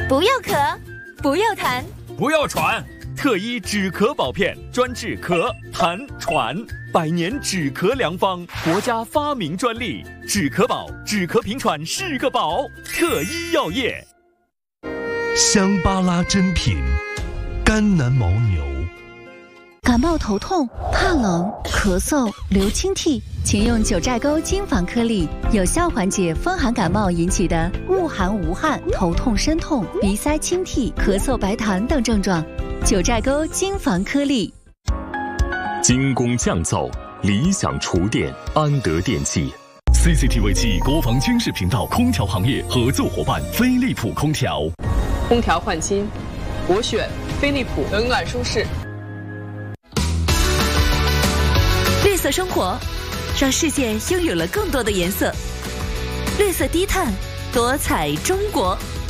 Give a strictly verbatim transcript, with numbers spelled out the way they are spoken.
不要咳，不要痰， 不要喘。特医止咳宝片专治咳、痰、喘，百年止咳良方，国家发明专利。止咳宝，止咳平喘是个宝。特医药业。 香巴拉珍品，甘南牦牛。 感冒头痛、怕冷、咳嗽、流清涕，请用九寨沟金防颗粒，有效缓解风寒感冒引起的恶寒无汗、头痛身痛、鼻塞清涕、咳嗽白痰等症状。九寨沟金防颗粒。 精工降噪，理想厨电，安德电器。 C C T V 七国防军事频道空调行业合作伙伴飞利浦空调。 空调换新，我选飞利浦，冷暖舒适。 绿色生活，让世界拥有了更多的颜色。绿色低碳，多彩中国。